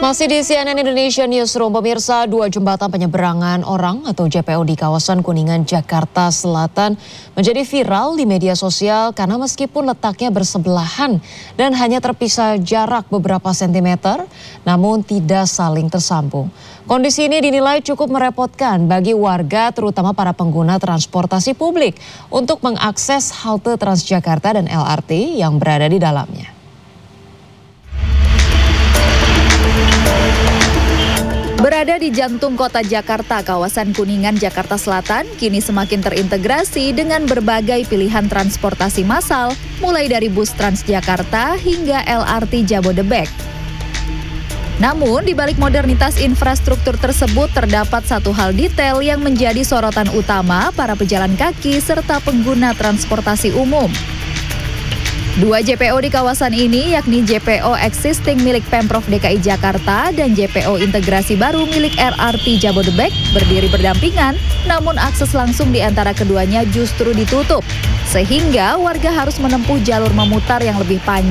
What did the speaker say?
Masih di CNN Indonesia Newsroom, pemirsa, 2 jembatan penyeberangan orang atau JPO di kawasan Kuningan, Jakarta Selatan menjadi viral di media sosial karena meskipun letaknya bersebelahan dan hanya terpisah jarak beberapa sentimeter, namun tidak saling tersambung. Kondisi ini dinilai cukup merepotkan bagi warga, terutama para pengguna transportasi publik, untuk mengakses halte Transjakarta dan LRT yang berada di dalamnya. Berada di jantung kota Jakarta, kawasan Kuningan, Jakarta Selatan kini semakin terintegrasi dengan berbagai pilihan transportasi massal, mulai dari bus Transjakarta hingga LRT Jabodebek. Namun, di balik modernitas infrastruktur tersebut terdapat satu hal detail yang menjadi sorotan utama para pejalan kaki serta pengguna transportasi umum. 2 JPO di kawasan ini, yakni JPO existing milik Pemprov DKI Jakarta dan JPO integrasi baru milik LRT Jabodebek, berdiri berdampingan, namun akses langsung di antara keduanya justru ditutup, sehingga warga harus menempuh jalur memutar yang lebih panjang